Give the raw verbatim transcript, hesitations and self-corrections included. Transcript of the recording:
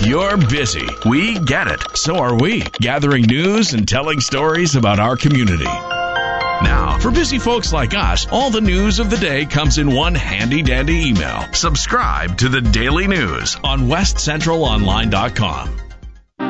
You're busy. We get it. So are we, gathering news and telling stories about our community. Now, for busy folks like us, all the news of the day comes in one handy-dandy email. Subscribe to the Daily News on west central online dot com.